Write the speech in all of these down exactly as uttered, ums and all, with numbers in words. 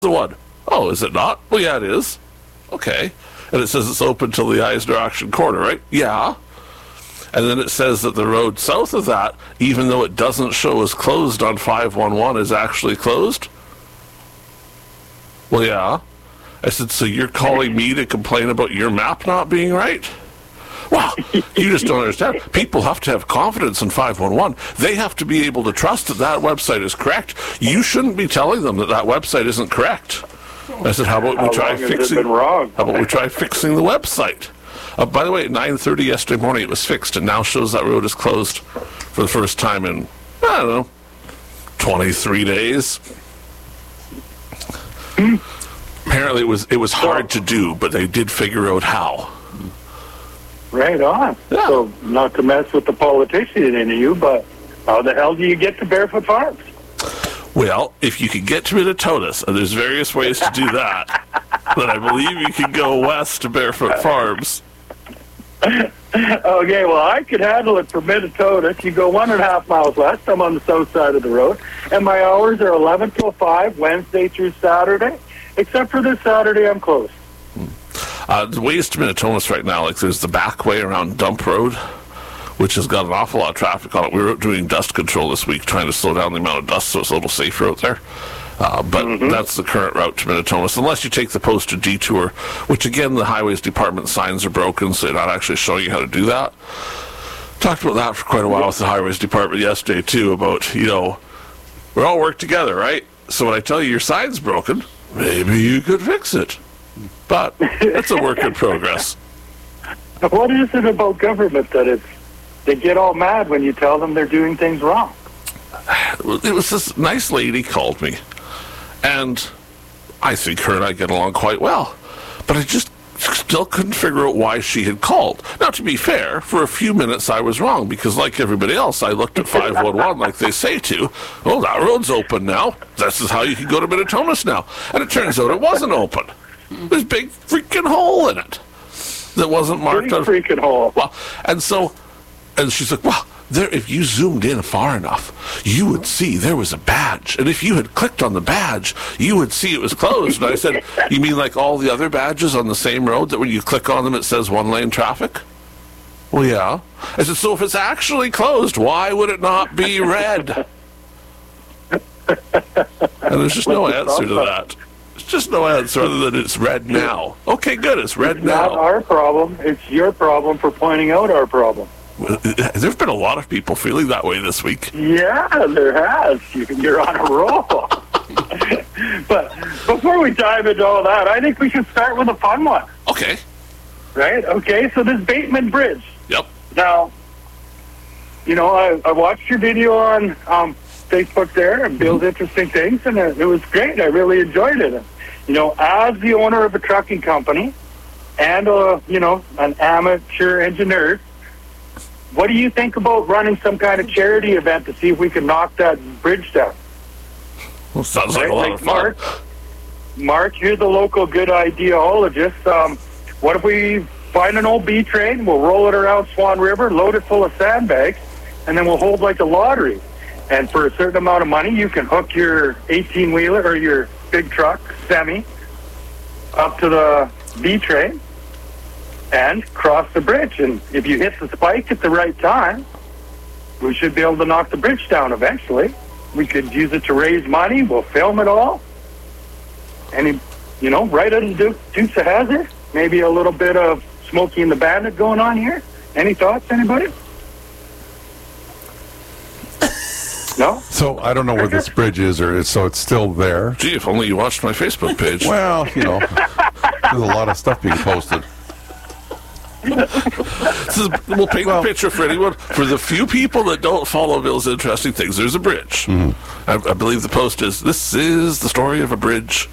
the one. Oh, is it not? Well, yeah, it is. Okay. And it says it's open till the Eisner Auction Corner, right? Yeah. And then it says that the road south of that, even though it doesn't show as closed on five one one, is actually closed? Well, yeah. I said, so you're calling me to complain about your map not being right? Well, you just don't understand. People have to have confidence in five one one. They have to be able to trust that that website is correct. You shouldn't be telling them that that website isn't correct. I said, how about we How try long has it fixing? been wrong? How about we try fixing the website? Uh, by the way, at nine thirty yesterday morning, it was fixed, and now shows that road is closed for the first time in I don't know twenty-three days. Hmm. Apparently, it was it was hard to do, but they did figure out how. Right on. Yeah. So, not to mess with the politician in you, but how the hell do you get to Barefoot Farms? Well, if you can get to Minnetonka, and there's various ways to do that, then I believe you can go west to Barefoot Farms. Okay, well, I could handle it from Minnesota. You go one and a half miles west. I'm on the south side of the road, and my hours are eleven till five, Wednesday through Saturday. Except for this Saturday, I'm closed. Uh, the ways to Minnetonka right now, like there's the back way around Dump Road, which has got an awful lot of traffic on it. We were doing dust control this week, trying to slow down the amount of dust so it's a little safer out there. Uh, but mm-hmm. that's the current route to Minnetonka, unless you take the posted detour, which again, the Highways Department signs are broken, so they're not actually showing you how to do that. Talked about that for quite a while with the Highways Department yesterday, too, about, you know, we all work together, right? So when I tell you your sign's broken, maybe you could fix it. But it's a work in progress. What is it about government that it's, they get all mad when you tell them they're doing things wrong? It was this nice lady called me, and I think her and I get along quite well. But I just still couldn't figure out why she had called. Now, to be fair, for a few minutes I was wrong, because like everybody else, I looked at five one one like they say to. Oh, that road's open now. This is how you can go to Minnetonka now. And it turns out it wasn't open. There's a big freaking hole in it that wasn't marked. Big freaking hole. Well, and so, and she's like, well, there, if you zoomed in far enough, you would see there was a badge. And if you had clicked on the badge, you would see it was closed. And I said, you mean like all the other badges on the same road that when you click on them, it says one lane traffic? Well, yeah. I said, so if it's actually closed, why would it not be red? And there's just no answer to that. There's just no answer other than it's red now. Okay, good, it's red it's now. Not our problem. It's your problem for pointing out our problem. There've been a lot of people feeling that way this week. Yeah, there has. You're on a roll. But before we dive into all that, I think we should start with a fun one. Okay. Right? Okay, so this Bateman Bridge. Yep. Now, you know, I, I watched your video on um, Facebook there and build interesting things, and it, it was great. I really enjoyed it. And, you know, as the owner of a trucking company and, uh, you know, an amateur engineer, what do you think about running some kind of charity event to see if we can knock that bridge down? Well, sounds like right? a lot like of fun. Mark, Mark, you're the local good ideologist. Um, what if we find an old B train, we'll roll it around Swan River, load it full of sandbags, and then we'll hold like a lottery. And for a certain amount of money, you can hook your eighteen-wheeler or your big truck, semi, up to the B train and cross the bridge. And if you hit the spike at the right time, we should be able to knock the bridge down eventually. We could use it to raise money. We'll film it all. And, you know, right out of the Dukes of Hazzard, maybe a little bit of Smokey and the Bandit going on here. Any thoughts, anybody? No? So I don't know where this bridge is, or is, so it's still there. Gee, if only you watched my Facebook page. Well, you know, there's a lot of stuff being posted. This is, we'll paint well, the picture for anyone. For the few people that don't follow Bill's interesting things, there's a bridge. Mm-hmm. I, I believe the post is, this is the story of a bridge.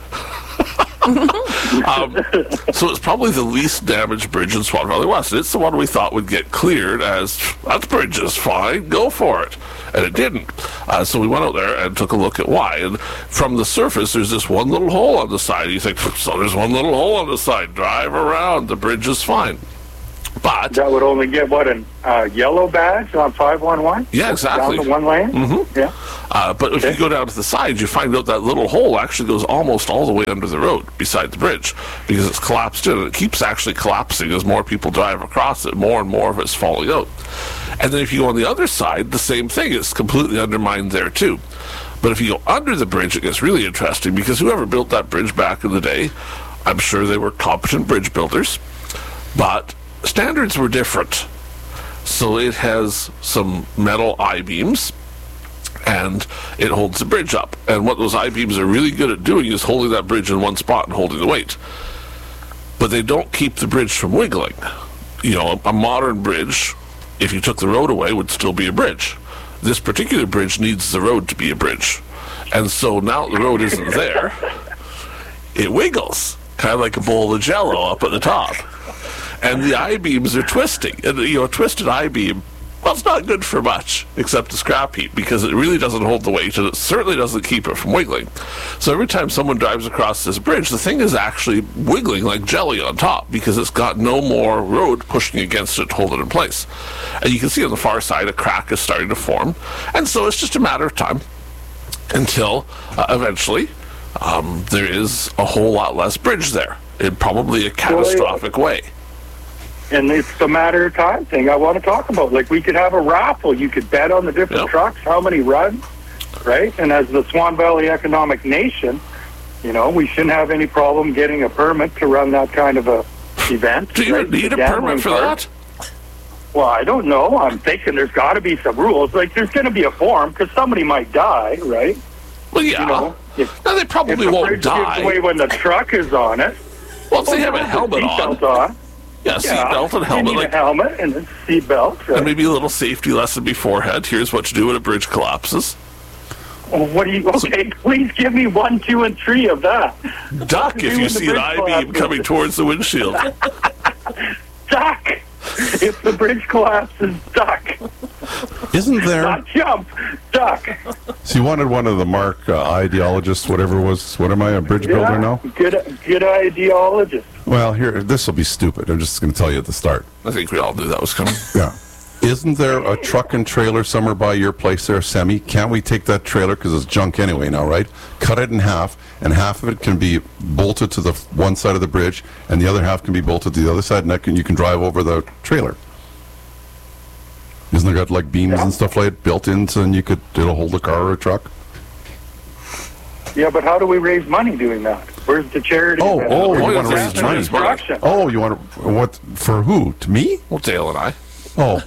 um, so it's probably the least damaged bridge in Swan Valley West. It's the one we thought would get cleared as, that bridge is fine, go for it. And it didn't. Uh, so we went out there and took a look at why. And from the surface, there's this one little hole on the side. You think, so there's one little hole on the side. Drive around. The bridge is fine. But That would only get, what, a uh, yellow badge on five one one? Yeah, exactly. Down to one lane? Mm-hmm. Yeah. Uh, but if Okay. you go down to the side, you find out that little hole actually goes almost all the way under the road beside the bridge because it's collapsed in. And it keeps actually collapsing as more people drive across it. More and more of it's falling out. And then if you go on the other side, the same thing. It's completely undermined there too. But if you go under the bridge, it gets really interesting because whoever built that bridge back in the day, I'm sure they were competent bridge builders, but standards were different. So it has some metal I-beams, and it holds the bridge up. And what those I-beams are really good at doing is holding that bridge in one spot and holding the weight. But they don't keep the bridge from wiggling. You know, a, a modern bridge, if you took the road away, would still be a bridge. This particular bridge needs the road to be a bridge. And so now the road isn't there, it wiggles, kind of like a bowl of Jell-O up at the top. And the I-beams are twisting. And, you know, a twisted I-beam, well, it's not good for much, except a scrap heap, because it really doesn't hold the weight, and it certainly doesn't keep it from wiggling. So every time someone drives across this bridge, the thing is actually wiggling like jelly on top, because it's got no more road pushing against it to hold it in place. And you can see on the far side, a crack is starting to form. And so it's just a matter of time until, uh, eventually, um, there is a whole lot less bridge there, in probably a catastrophic way. And it's a matter of time thing I want to talk about. Like, we could have a raffle. You could bet on the different Yep. trucks, how many run, right? And as the Swan Valley Economic Nation, you know, we shouldn't have any problem getting a permit to run that kind of a event. Do you right? need a Gambling permit for card. that? Well, I don't know. I'm thinking there's got to be some rules. Like, there's going to be a form because somebody might die, right? Well, yeah. You know, if, no, they if probably the won't bridge gives die. away when the truck is on it. Well, if they have a well, helmet on. seatbelt on. Yeah, seatbelt and You helmet. need Like, a helmet and a seatbelt. Right? and maybe a little safety lesson beforehand. Here's what to do when a bridge collapses. Well, what do you? Okay, please give me one, two, and three of that. Duck do if you when the see an bridge I-beam collapses? coming towards the windshield. Duck. If the bridge collapses, duck. Isn't there? Not jump. Duck. So you wanted one of the Mark uh, ideologists, whatever it was. What am I, a bridge builder Yeah. now? Good. Good ideologist. Well, here, this will be stupid. I'm just going to tell you at the start. I think we all knew that was coming. Yeah. Isn't there a truck and trailer somewhere by your place there, Semi? Can't we take that trailer, because it's junk anyway now, right? Cut it in half, and half of it can be bolted to the f- one side of the bridge, and the other half can be bolted to the other side, and that can, you can drive over the trailer. Isn't there got like beams Yeah. and stuff like that built in, so then you could, it'll hold a car or a truck? Yeah, but how do we raise money doing that? Where's the charity? Oh, event? oh, Where's you point want is to this raise is money? Chinese money. construction? Oh, you want to, what, for who? To me? Well, Dale and I. Oh,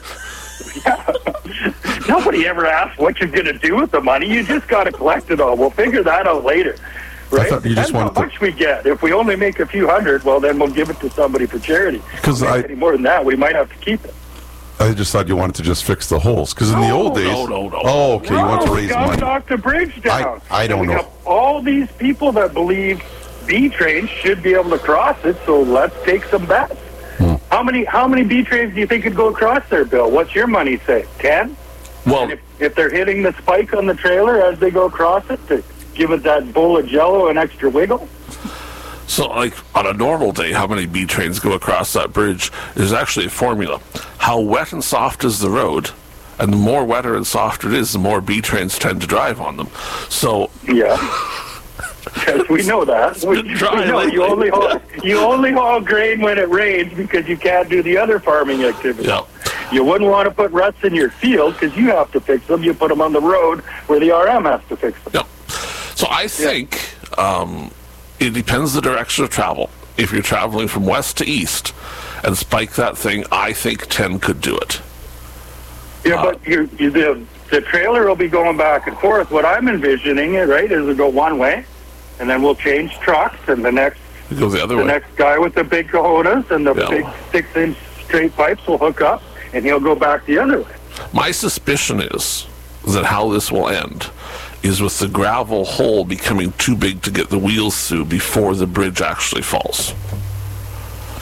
Nobody ever asks what you're going to do with the money. You just got to collect it all. We'll figure that out later. Right? thought you just That's how wanted to- much we get. If we only make a few hundred, well, then we'll give it to somebody for charity. 'Cause If we I- make any more than that, we might have to keep it. I just thought you wanted to just fix the holes, because in the No, old days... no, no, no. Oh, okay, you want to No, we raise gotta money. knock the bridge down. I- I don't And we know. have all these people that believe B trains should be able to cross it, so let's take some bets. Hmm. How many how many B trains do you think could go across there, Bill? What's your money say? Ten? Well, If, if they're hitting the spike on the trailer as they go across it to give it that bowl of Jell-O an extra wiggle? so like on a normal day, how many B trains go across that bridge? There's actually a formula. How wet and soft is the road, and the more wetter and softer it is, the more B trains tend to drive on them. So Yeah. Because we know that. We, been dry we know lately. you only haul, you only haul grain when it rains because you can't do the other farming activities. yeah. You wouldn't want to put ruts in your field because you have to fix them. You put them on the road where the R M has to fix them. Yep. So I think um, it depends the direction of travel. If you're traveling from west to east and spike that thing, I think ten could do it. Yeah, Uh, but you, you, the, the trailer will be going back and forth. What I'm envisioning, it right, is it'll go one way, and then we'll change trucks, and the next It goes the other the way. next guy with the big cojones and the Yeah. big six-inch straight pipes will hook up, and he'll go back the other way. My suspicion is that how this will end is with the gravel hole becoming too big to get the wheels through before the bridge actually falls.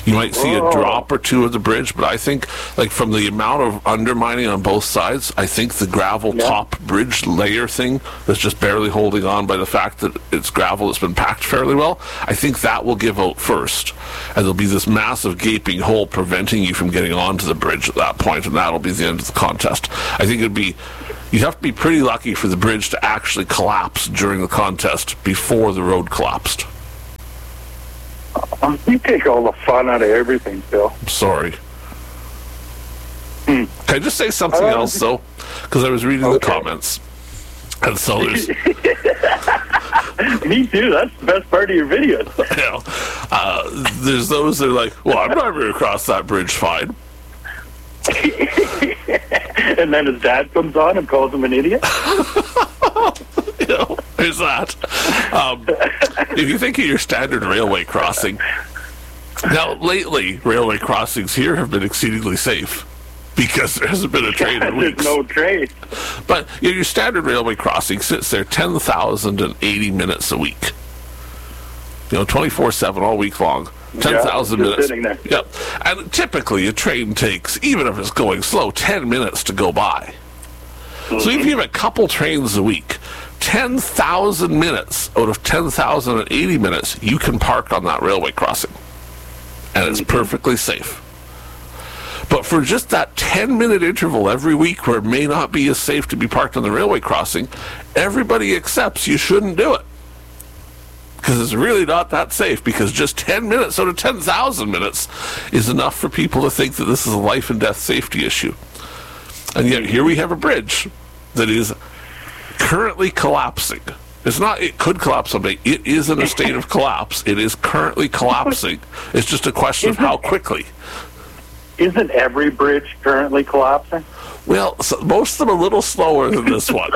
You might see a Whoa. drop or two of the bridge, but I think, like, from the amount of undermining on both sides, I think the gravel Yeah. top bridge layer thing that's just barely holding on by the fact that it's gravel that's been packed fairly well, I think that will give out first. And there'll be this massive gaping hole preventing you from getting onto the bridge at that point, and that'll be the end of the contest. I think it'd be, you'd have to be pretty lucky for the bridge to actually collapse during the contest before the road collapsed. Um, you take all the fun out of everything, Bill. I'm sorry. Hmm. Can I just say something Uh, else, though? Because I was reading the Okay. comments. And so there's, Me too. That's the best part of your videos. you know, uh, there's those that are like, well, I'm not going to cross that bridge fine. And then his dad comes on and calls him an idiot. You know, there's that. Um, if you think of your standard railway crossing, now lately, railway crossings here have been exceedingly safe because there hasn't been a train in There's weeks. no train. But you know, your standard railway crossing sits there ten thousand eighty minutes a week. You know, twenty-four seven all week long. ten thousand Yeah, minutes. just sitting there. Yep. And typically a train takes, even if it's going slow, ten minutes to go by. Mm-hmm. So if you have a couple trains a week, ten thousand minutes out of ten thousand eighty minutes, you can park on that railway crossing. And it's Mm-hmm. perfectly safe. But for just that ten minute interval every week where it may not be as safe to be parked on the railway crossing, everybody accepts you shouldn't do it. Because it's really not that safe, because just ten minutes out of ten thousand minutes is enough for people to think that this is a life and death safety issue. And yet here we have a bridge that is currently collapsing. It's not, it could collapse someday. It is in a state of collapse. It is currently collapsing. It's just a question of how quickly. Isn't every bridge currently collapsing? Well, so most of them a little slower than this one.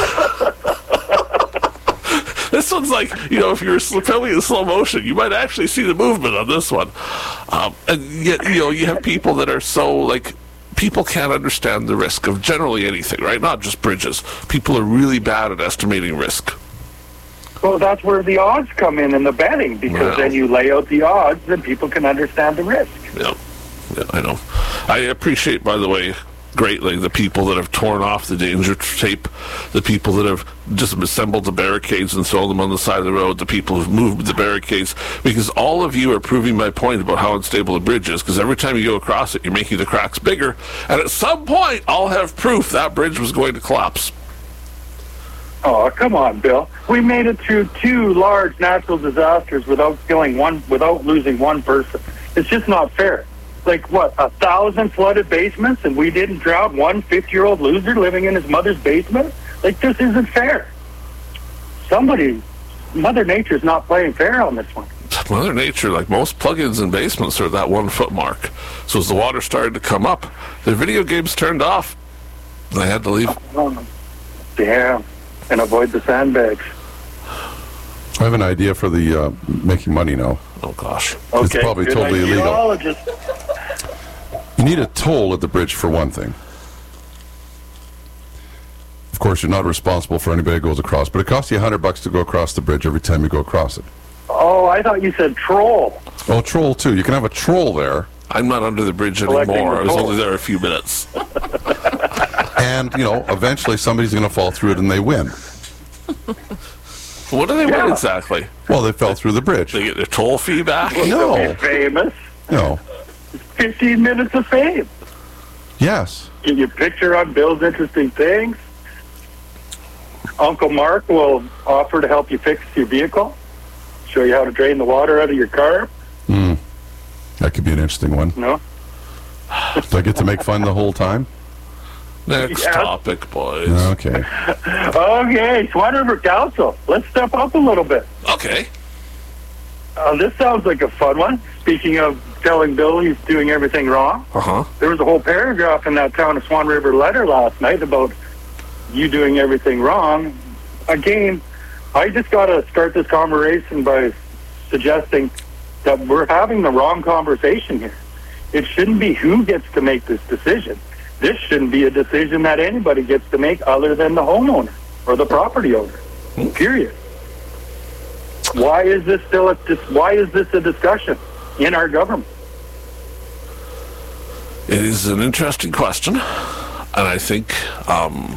This one's like, you know, if you were filming in slow motion, you might actually see the movement on this one. Um, and yet, you know, you have people that are so, like, people can't understand the risk of generally anything, right? Not just bridges. People are really bad at estimating risk. Well, that's where the odds come in in the betting, because Well. then you lay out the odds and people can understand the risk. Yeah, yeah, I know. I appreciate, by the way, greatly the people that have torn off the danger tape, the people that have just assembled the barricades and thrown them on the side of the road, the people who've moved the barricades, because all of you are proving my point about how unstable the bridge is, because every time you go across it, you're making the cracks bigger, and at some point, I'll have proof that bridge was going to collapse. Oh, come on, Bill. We made it through two large natural disasters without killing one, without losing one person. It's just not fair. Like, what, a thousand flooded basements, and we didn't drown one fifty-year-old loser living in his mother's basement? Like, this isn't fair. Somebody, Mother Nature's not playing fair on this one. Mother Nature, like most plugins in basements, are at that one foot mark. So as the water started to come up, their video games turned off. They had to leave. Oh, damn. And avoid the sandbags. I have an idea for the uh, making money now. Oh, gosh. It's probably good totally illegal. ideologist. You need a toll at the bridge for one thing. Of course, you're not responsible for anybody that goes across, but it costs you a hundred bucks to go across the bridge every time you go across it. Oh, I thought you said troll. Oh, troll too. You can have a troll there, I'm not under the bridge Collecting anymore. the I was toll. only there a few minutes. and you know, eventually somebody's going to fall through it and they win. What do they Yeah. want exactly? Well, they fell through the bridge. They get their toll fee back? No, Famous. no, fifteen minutes of fame. yes. Get your picture on Bill's Interesting Things. Uncle Mark will offer to help you fix your vehicle. Show you how to drain the water out of your car. Hmm. That could be an interesting one. No? Do I get to make fun the whole time? Next Yeah. topic, boys. Okay. Okay, Swan River Council. Let's step up a little bit. Okay. Uh, this sounds like a fun one. Speaking of telling Bill he's doing everything wrong, Uh-huh. there was a whole paragraph in that Town of Swan River letter last night about you doing everything wrong. Again, I just got to start this conversation by suggesting that we're having the wrong conversation here. It shouldn't be who gets to make this decision. This shouldn't be a decision that anybody gets to make other than the homeowner or the property owner. Period. Why is this still a dis- why is this a discussion in our government? It is an interesting question, and I think um,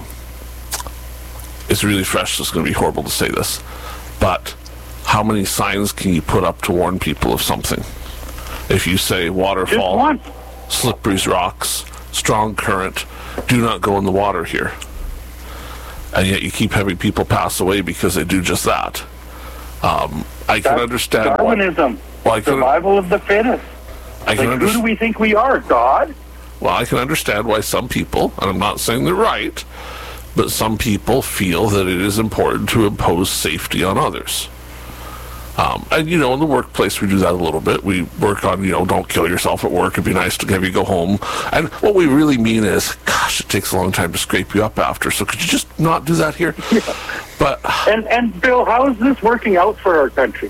it's really fresh, so it's going to be horrible to say this, but how many signs can you put up to warn people of something? If you say waterfall, slippery rocks, strong current, do not go in the water here, and yet you keep having people pass away because they do just that. Um, I can That's understand Darwinism, why. Well, I can, survival of the fittest. I can Like, under- who do we think we are, God? Well, I can understand why some people, and I'm not saying they're right, but some people feel that it is important to impose safety on others. Um, and, you know, in the workplace, we do that a little bit. We work on, you know, don't kill yourself at work. It'd be nice to have you go home. And what we really mean is, gosh, it takes a long time to scrape you up after, so could you just not do that here? Yeah. But, And, and Bill, how is this working out for our country?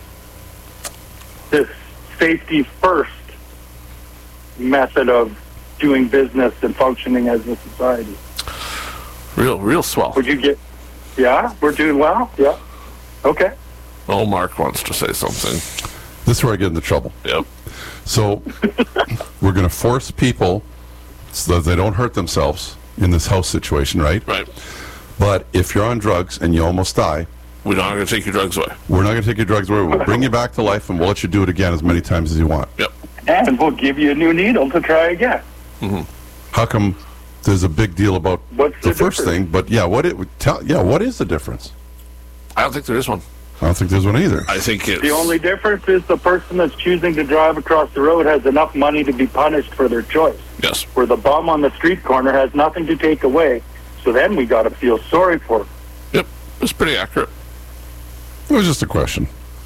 This safety first method of doing business and functioning as a society. real, real swell. Would you get, yeah, we're doing well? Yeah. Okay. Oh, Mark wants to say something. This is where I get into trouble. Yep. So we're going to force people so that they don't hurt themselves in this house situation, right? Right. But if you're on drugs and you almost die, We're not going to take your drugs away. we're not going to take your drugs away. We'll bring you back to life and we'll let you do it again as many times as you want. Yep. And we'll give you a new needle to try again. How come there's a big deal about What's the, the first difference? thing? But yeah, what it tell? Yeah, what is the difference? I don't think there is one. I don't think there's one either. I think it's... The only difference is the person that's choosing to drive across the road has enough money to be punished for their choice, Yes. where the bum on the street corner has nothing to take away. So then we got to feel sorry for him. Yep. It's pretty accurate. It was just a question.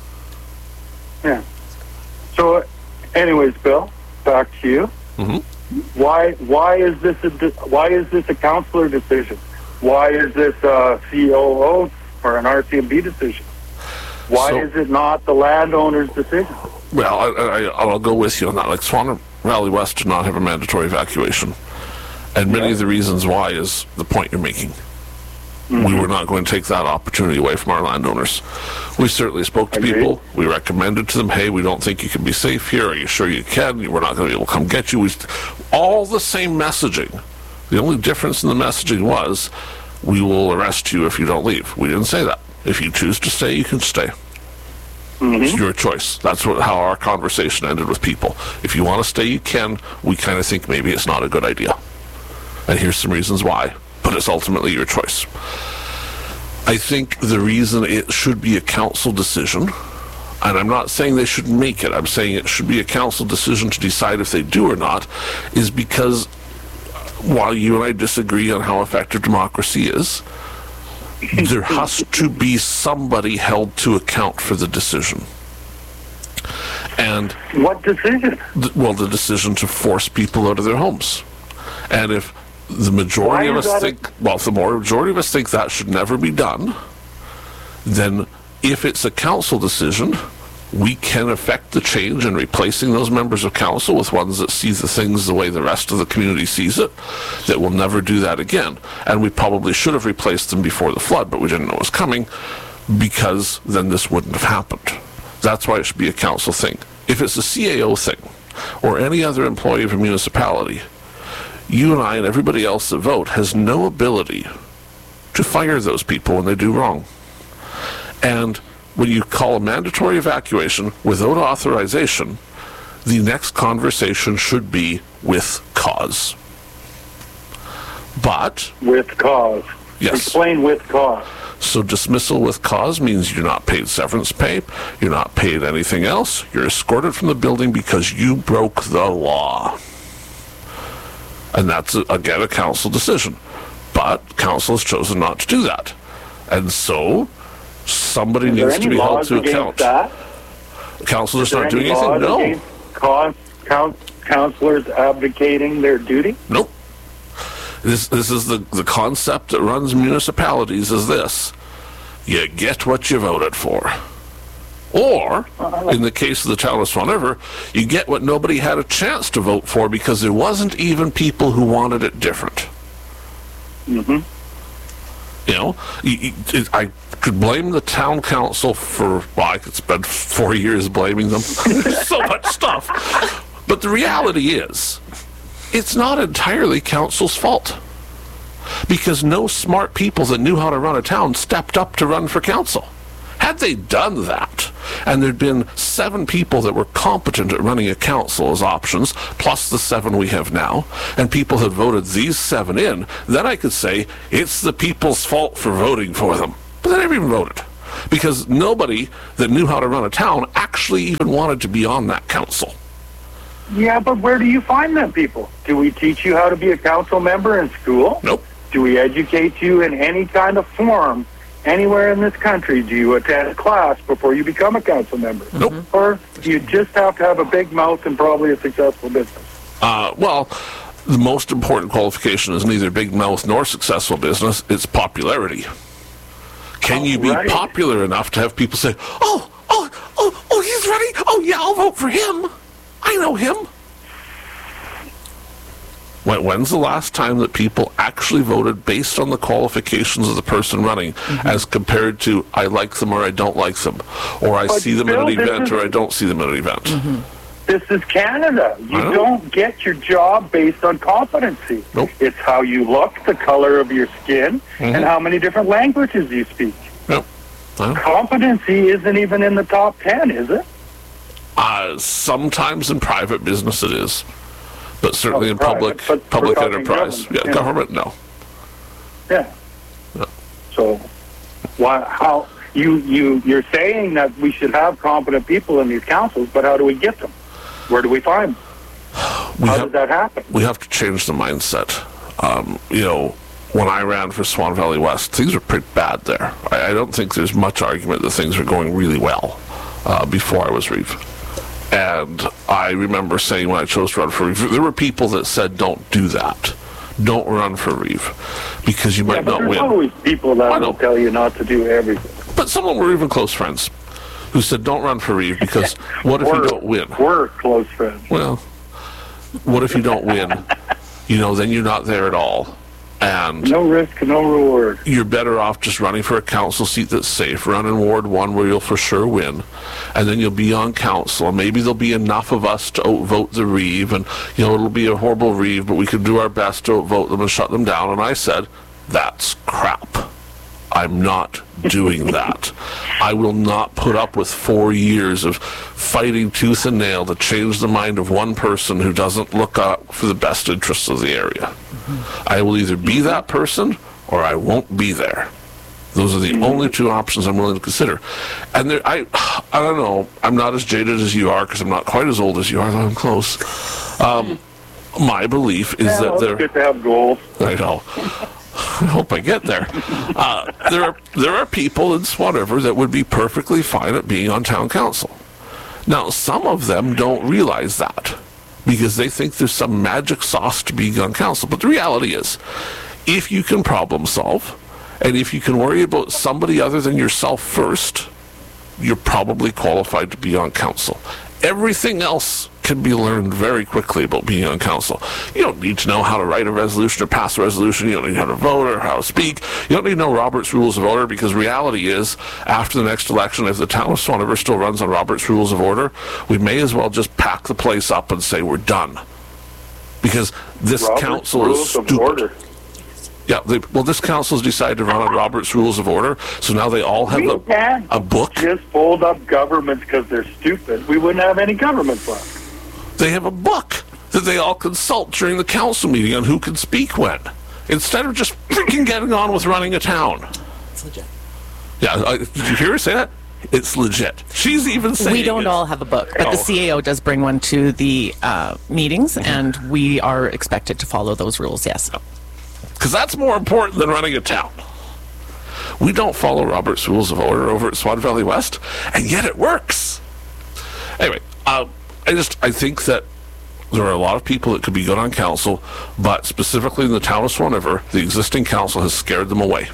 Yeah. So, anyways, Bill, back to you. Mm-hmm. Why? Why is this a? de- Why is this a councillor decision? Why is this a C O O or an R C M B decision? Why So- is it not the landowner's decision? Well, I, I, I'll go with you on that. Like, Swan Valley West did not have a mandatory evacuation. And many of the reasons why is the point you're making. We were not going to take that opportunity away from our landowners. We certainly spoke to Agreed. people. We recommended to them, hey, we don't think you can be safe here. Are you sure you can? We're not going to be able to come get you. We, all the same messaging. The only difference in the messaging was, we will arrest you if you don't leave. We didn't say that. If you choose to stay, you can stay. It's your choice. That's what, how our conversation ended with people. If you want to stay, you can. We kind of think maybe it's not a good idea. And here's some reasons why. But it's ultimately your choice. I think the reason it should be a council decision, and I'm not saying they should make it, I'm saying it should be a council decision to decide if they do or not, is because while you and I disagree on how effective democracy is, there has to be somebody held to account for the decision. And, What decision? th- well, the decision to force people out of their homes. And if the majority Why of is us that a- think, well, if the more majority of us think that should never be done, then if it's a council decision, we can affect the change in replacing those members of council with ones that see the things the way the rest of the community sees it, that will never do that again. And we probably should have replaced them before the flood, but we didn't know it was coming, because then this wouldn't have happened. That's why it should be a council thing. If it's a C A O thing, or any other employee of a municipality, you and I and everybody else that vote has no ability to fire those people when they do wrong. And when you call a mandatory evacuation without authorization, the next conversation should be with cause. But, With cause. Yes. Explain with cause. so dismissal with cause means you're not paid severance pay, you're not paid anything else, you're escorted from the building because you broke the law. And that's, again, a council decision. But council has chosen not to do that. And so, somebody Is there needs to any be held laws to against account. that? Council is Is there not doing any anything? laws No. against cause, coun- counselors abdicating their duty? Nope. This this is the, the concept that runs municipalities is this. You get what you voted for. Or, in the case of the town of Swan River, you get what nobody had a chance to vote for because there wasn't even people who wanted it different. Mm-hmm. You know, you, you, it, I could blame the town council for, well, I could spend four years blaming them. There's so much stuff. But the reality is, it's not entirely council's fault. Because no smart people that knew how to run a town stepped up to run for council. Had they done that, and there'd been seven people that were competent at running a council as options, plus the seven we have now, and people had voted these seven in, then I could say it's the people's fault for voting for them. But they never even voted. Because nobody that knew how to run a town actually even wanted to be on that council. Yeah, but where do you find them people? Do we teach you how to be a council member in school? Nope. Do we educate you in any kind of form anywhere in this country? Do you attend a class before you become a council member? Nope. Or do you just have to have a big mouth and probably a successful business? Uh, well, the most important qualification is neither big mouth nor successful business. It's popularity. Can Oh, you be right. popular enough to have people say, oh, oh, oh, oh, he's ready? Oh, yeah, I'll vote for him. I know him. When, when's the last time that people actually voted based on the qualifications of the person running, Mm-hmm. as compared to I like them or I don't like them, or I But see them at Bill, an this event is- or I don't see them at an event? Mm-hmm. This is Canada. You I know. don't get your job based on competency. Nope. It's how you look, the color of your skin, and how many different languages you speak. No. No. Competency isn't even in the top ten, is it? Uh, sometimes in private business it is, but certainly Oh, in private, public but we're public talking enterprise, government, yeah, yeah. government, no. Yeah. No. So, why? How you you you're saying that we should have competent people in these councils, but how do we get them? Where do we find them? We How have, does that happen? we have to change the mindset. Um, you know, when I ran for Swan Valley West, things were pretty bad there. I, I don't think there's much argument that things were going really well uh, before I was Reeve. And I remember saying when I chose to run for Reeve, there were people that said, don't do that. Don't run for Reeve, because you Yeah, might but not there's win. always people I that know. will tell you not to do everything. But some of them were even close friends who said, don't run for Reeve, because what if you We're- don't win? We're close friends. Well, what if you don't win? You know, then you're not there at all. And No risk, no reward. you're better off just running for a council seat that's safe. Run in Ward one where you'll for sure win. And then you'll be on council. And maybe there'll be enough of us to outvote the Reeve. And, you know, it'll be a horrible Reeve, but we can do our best to outvote them and shut them down. And I said, that's crap. I'm not doing that. I will not put up with four years of fighting tooth and nail to change the mind of one person who doesn't look out for the best interests of the area. I will either be that person or I won't be there. Those are the only two options I'm willing to consider. And there, I, I don't know. I'm not as jaded as you are because I'm not quite as old as you are, though I'm close. Um, my belief is Yeah, that well, there. it's good to have goals. I know. I hope I get there. Uh, there are there are people in Swan River that would be perfectly fine at being on town council. Now, some of them don't realize that because they think there's some magic sauce to being on council. But the reality is, if you can problem solve, and if you can worry about somebody other than yourself first, you're probably qualified to be on council. Everything else can be learned very quickly about being on council. You don't need to know how to write a resolution or pass a resolution. You don't need how to vote or how to speak. You don't need to know Robert's Rules of Order, because reality is, after the next election, if the town of Swan River still runs on Robert's Rules of Order, we may as well just pack the place up and say we're done. Because this Robert's council is Rules of stupid. Order. Yeah, they, well, this council's decided to run on Robert's Rules of Order, so now they all have We a, can't a book. just fold up governments because they're stupid. We wouldn't have any governments left. They have a book that they all consult during the council meeting on who can speak when, instead of just freaking getting on with running a town. It's legit. Yeah, I, did you hear her say that? It's legit. She's even saying We don't it. all have a book, but Oh. the C A O does bring one to the uh, meetings, and we are expected to follow those rules, yes. Because that's more important than running a town. We don't follow Robert's Rules of Order over at Swan Valley West, and yet it works. Anyway, uh, I just I think that there are a lot of people that could be good on council, but specifically in the town of Swan River, the existing council has scared them away.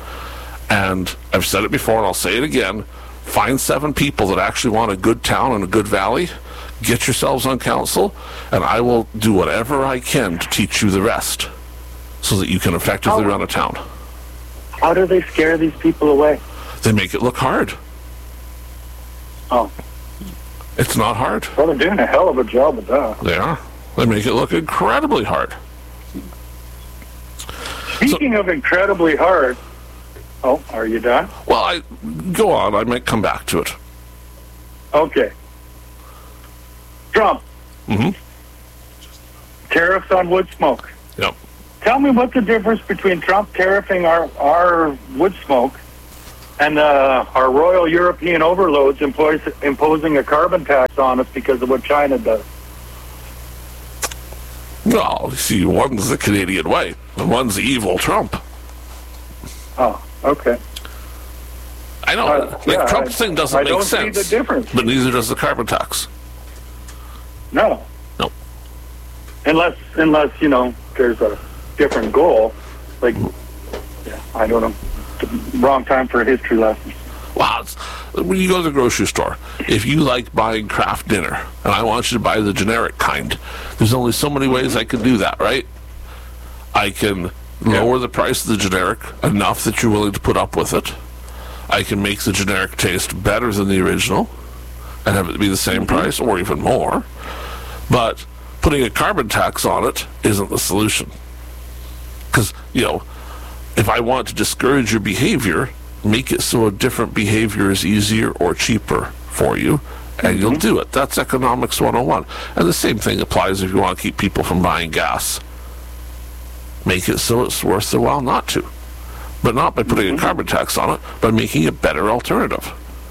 And I've said it before, and I'll say it again: find seven people that actually want a good town and a good valley. Get yourselves on council, and I will do whatever I can to teach you the rest, so that you can effectively How- run a town. How do they scare these people away? They make it look hard. Oh, It's not hard. well, they're doing a hell of a job with that. They are. They make it look incredibly hard. Speaking so, of incredibly hard, oh, are you done? Well, I go on. I might come back to it. Okay. Trump. Mm-hmm. Tariffs on wood smoke. Yep. Tell me what's the difference between Trump tariffing our, our wood smoke and uh, our royal European overloads employs, imposing a carbon tax on us because of what China does. Well, see, one's the Canadian way, and one's the evil Trump. Oh, okay. I know. Uh, like, yeah, Trump's I, thing doesn't I make don't sense. see the difference. But neither does the carbon tax. No. No. Unless, unless, you know, there's a different goal. Like, yeah, I don't know. Wrong time for a history lesson. Wow, it's, when you go to the grocery store, if you like buying Kraft dinner, and I want you to buy the generic kind, there's only so many ways I can do that, right? I can lower the price of the generic enough that you're willing to put up with it. I can make the generic taste better than the original and have it be the same mm-hmm. price or even more. But putting a carbon tax on it isn't the solution. Because, you know, if I want to discourage your behavior, make it so a different behavior is easier or cheaper for you, and mm-hmm. you'll do it. That's economics one oh one. And the same thing applies if you want to keep people from buying gas. Make it so it's worth their while not to. But not by putting mm-hmm. a carbon tax on it, by making a better alternative.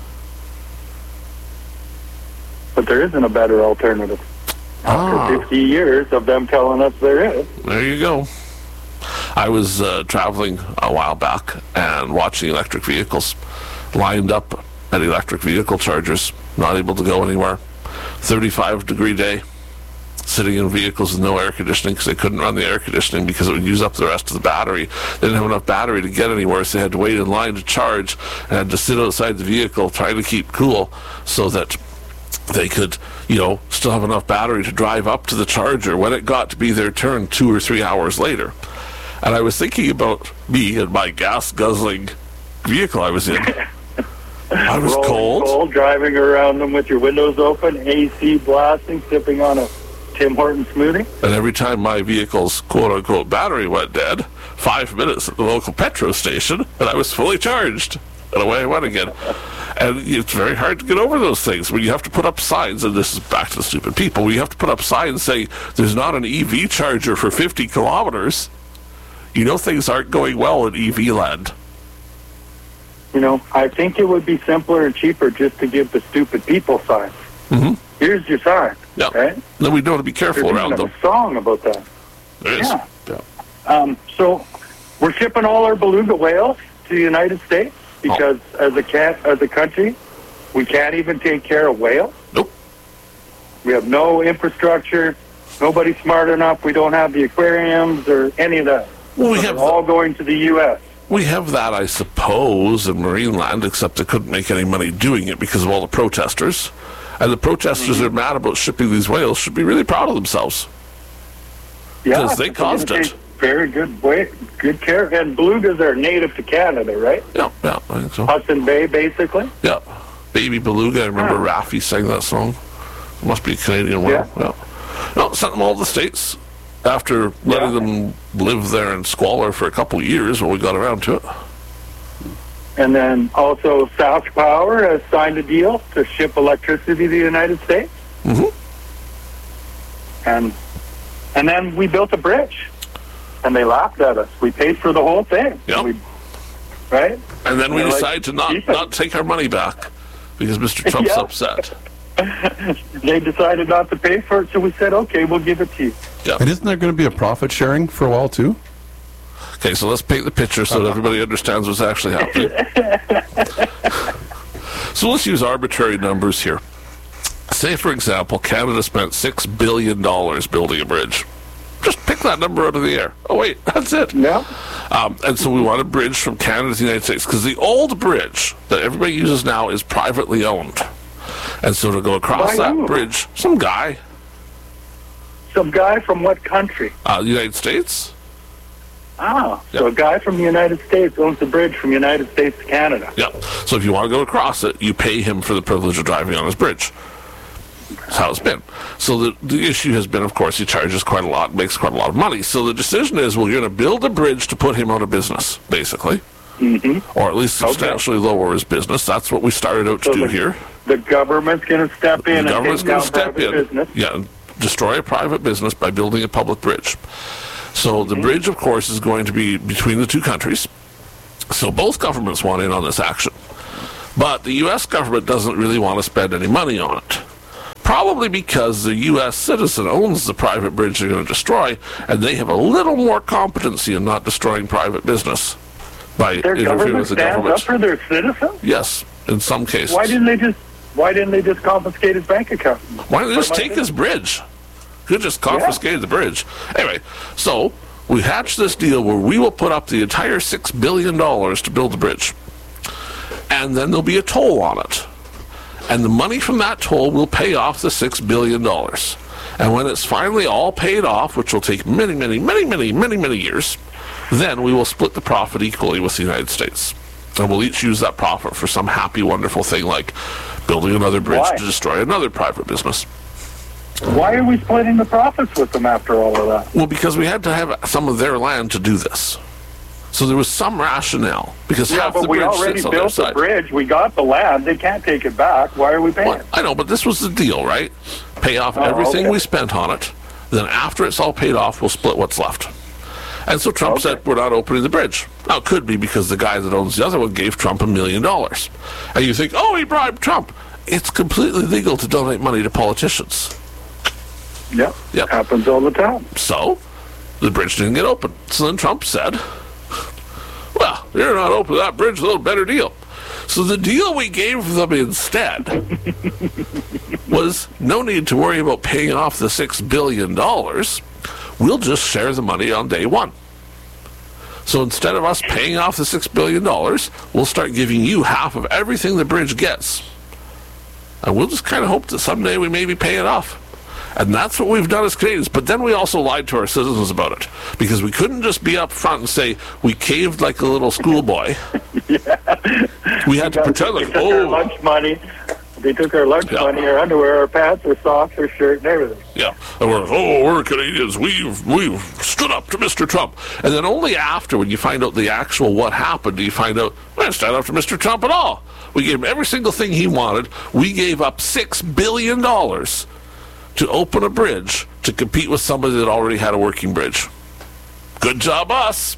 But there isn't a better alternative. After ah. fifty years of them telling us there is. There you go. I was uh, traveling a while back and watching electric vehicles lined up at electric vehicle chargers, not able to go anywhere. thirty-five degree day, sitting in vehicles with no air conditioning because they couldn't run the air conditioning because it would use up the rest of the battery. They didn't have enough battery to get anywhere, so they had to wait in line to charge and had to sit outside the vehicle trying to keep cool so that they could, you know, still have enough battery to drive up to the charger when it got to be their turn two or three hours later. And I was thinking about me and my gas-guzzling vehicle I was in. I was Rolling cold. cold. Driving around them with your windows open, A C blasting, sipping on a Tim Horton smoothie. And every time my vehicle's quote-unquote battery went dead, five minutes at the local petrol station, and I was fully charged. And away I went again. And it's very hard to get over those things when you have to put up signs, and this is back to the stupid people, when you have to put up signs saying there's not an E V charger for fifty kilometers. You know things aren't going well in E V land. You know, I think it would be simpler and cheaper just to give the stupid people signs. Mm-hmm. Here's your sign. Yeah. Right? Then we know to be careful There's around even them. a song about that. There is. Yeah. yeah. Um, so we're shipping all our beluga whales to the United States because oh. as a cat, as a country, we can't even take care of whales. Nope. We have no infrastructure. Nobody's smart enough. We don't have the aquariums or any of that. Well, we so have they're all going to the U S We have that, I suppose, in marine land, except they couldn't make any money doing it because of all the protesters. And the protesters mm-hmm. are mad about shipping these whales should be really proud of themselves. Yeah, because they caused it. Very good way, good care. And belugas are native to Canada, right? Yeah, yeah, I think so. Hudson Bay, basically. Yeah, Baby Beluga. I remember huh. Raffi sang that song. It must be a Canadian one. Yeah. yeah. No, sent them all to the States after letting yeah. them live there in squalor for a couple of years when we got around to it. And then also South Power has signed a deal to ship electricity to the United States. Mm-hmm. And and then we built a bridge, and they laughed at us. We paid for the whole thing. Yep. We, right? And then we They're decided like, to not, "Keep it." not take our money back because Mister Trump's Yeah. upset. They decided not to pay for it, so we said, okay, we'll give it to you. Yeah. And isn't there going to be a profit sharing for a while too? Okay, so let's paint the picture so that everybody understands what's actually happening. So let's use arbitrary numbers here. Say, for example, Canada spent six billion dollars building a bridge. Just pick that number out of the air. Oh, wait, that's it. Yeah. Um, and so we want a bridge from Canada to the United States, because the old bridge that everybody uses now is privately owned. And so to go across Why that you? bridge, some guy, Some guy from what country? uh, the United States, Ah, Yep. so a guy from the United States owns the bridge from the United States to Canada. yeah. So if you want to go across it, you pay him for the privilege of driving on his bridge. That's how it's been. So the, the issue has been, of course, he charges quite a lot, makes quite a lot of money. So the decision is, well, you're going to build a bridge to put him out of business, basically. Mm-hmm. Or at least substantially okay. lower his business. That's what we started out so to do the, here. The government's going to step in the and take down step private in. business. Yeah, and destroy a private business by building a public bridge. So the mm-hmm. bridge, of course, is going to be between the two countries. So both governments want in on this action. But the U S government doesn't really want to spend any money on it. Probably because the U S citizen owns the private bridge they're going to destroy, and they have a little more competency in not destroying private business by their interfering with the government. Up for their citizens? Yes, in some cases. Why didn't they just Why didn't they just confiscate his bank account? Why didn't they just take his bridge? Could just confiscated yeah. the bridge. Anyway, so we hatched this deal where we will put up the entire six billion dollars to build the bridge. And then there'll be a toll on it. And the money from that toll will pay off the six billion dollars. And when it's finally all paid off, which will take many, many, many, many, many, many years, then we will split the profit equally with the United States. And we'll each use that profit for some happy, wonderful thing like building another bridge Why? to destroy another private business. Why are we splitting the profits with them after all of that? Well, because we had to have some of their land to do this. So there was some rationale. Because yeah, half but the we bridge already sits on built their the side. bridge. We got the land. They can't take it back. Why are we paying? Well, I know, but this was the deal, right? Pay off oh, everything okay. we spent on it. Then after it's all paid off, we'll split what's left. And so Trump okay. said, we're not opening the bridge. Now, it could be because the guy that owns the other one gave Trump a million dollars. And you think, oh, he bribed Trump. It's completely legal to donate money to politicians. Yep. Yep. Happens all the time. So, the bridge didn't get open. So then Trump said, well, you're not opening that bridge, a little better deal. So the deal we gave them instead was no need to worry about paying off the six billion dollars. We'll just share the money on day one. So instead of us paying off the six billion dollars, we'll start giving you half of everything the bridge gets. And we'll just kind of hope that someday we maybe pay it off. And that's what we've done as Canadians. But then we also lied to our citizens about it. Because we couldn't just be up front and say, we caved like a little schoolboy. yeah. We had to pretend like, oh. Our lunch money. They took our lunch yeah. money, our underwear, our pants, our socks, our shirt, and everything. Yeah. And we're, oh, we're Canadians. We've, we've stood up to Mister Trump. And then only after, when you find out the actual what happened, do you find out, we didn't stand up to Mister Trump at all. We gave him every single thing he wanted. We gave up six billion dollars to open a bridge to compete with somebody that already had a working bridge. Good job, us.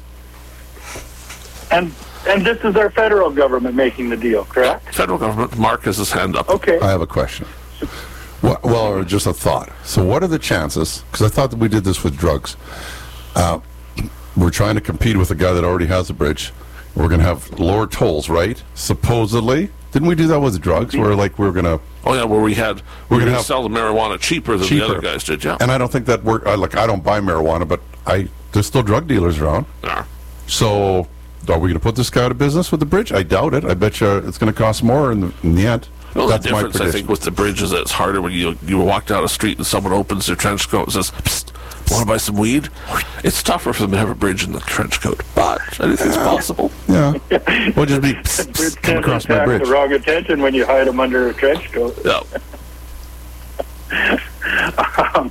And and this is our federal government making the deal, correct? Yeah, federal government. Mark has his hand up. Okay. I have a question. Well, well or just a thought. So what are the chances, because I thought that we did this with drugs. Uh, we're trying to compete with a guy that already has a bridge. We're going to have lower tolls, right? Supposedly. Didn't we do that with drugs? Where like we we're going to... Oh, yeah, where we had... We're we going to sell the marijuana cheaper than cheaper. the other guys did, yeah. And I don't think that work. I, like, I don't buy marijuana, but I there's still drug dealers around. Yeah. So are we going to put this guy out of business with the bridge? I doubt it. I bet you it's going to cost more in the, in the end. Well, That's the my difference, I prediction. think, with the bridge is that it's harder when you you walk down a street and someone opens their trench coat and says, psst, want to buy some weed? It's tougher for them to have a bridge in the trench coat, but anything's possible. Yeah. We'll just be psst, psst, come across my bridge. The wrong attention when you hide them under a trench coat. Yeah. um,